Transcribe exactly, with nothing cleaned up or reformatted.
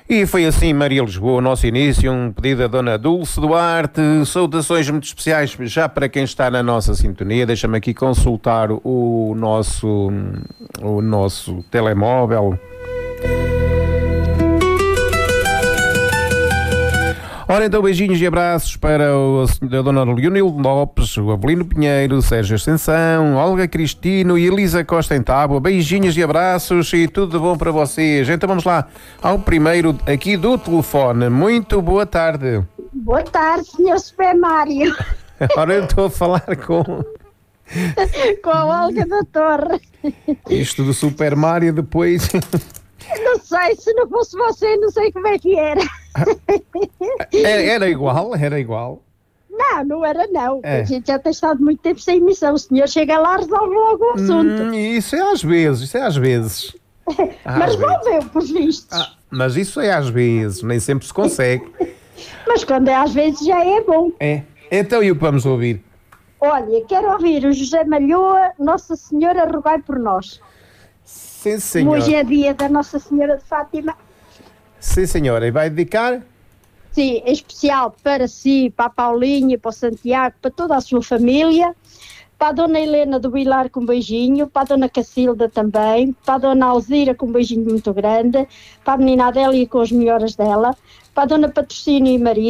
E foi assim, Maria Lisboa, o nosso início, um pedido da Dona Dulce Duarte, saudações muito especiais já para quem está na nossa sintonia. Deixa-me aqui consultar o nosso, o nosso telemóvel. Ora então, beijinhos e abraços para o, a Dona Leonildo Lopes, o Avelino Pinheiro, Sérgio Ascensão, Olga Cristino e Elisa Costa em Tábua. Beijinhos e abraços e tudo de bom para vocês. Então vamos lá ao primeiro aqui do telefone. Muito boa tarde. Boa tarde, senhor Super Mário. Ora eu estou a falar com... com a Olga da Torre. Isto do Super Mário depois... Não sei, se não fosse você, não sei como é que era. Era, era igual, era igual. Não, não era não. É. A gente já tem estado muito tempo sem emissão. O senhor chega lá e resolve logo o assunto. Hum, isso é às vezes, isso é às vezes. Mas resolveu, por vistos. Ah, mas isso é às vezes, nem sempre se consegue. Mas quando é às vezes já é bom. É. Então e o que vamos ouvir? Olha, quero ouvir o José Malhoa, Nossa Senhora, rogai por nós. Sim, senhor. Hoje é dia da Nossa Senhora de Fátima. Sim, senhora. E vai dedicar? Sim, em especial para si, para a Paulinha, para o Santiago, para toda a sua família, para a Dona Helena do Vilar com um beijinho, para a Dona Cacilda também, para a Dona Alzira com um beijinho muito grande, para a menina Adélia com as melhoras dela, para a Dona Patrocínio e Maria,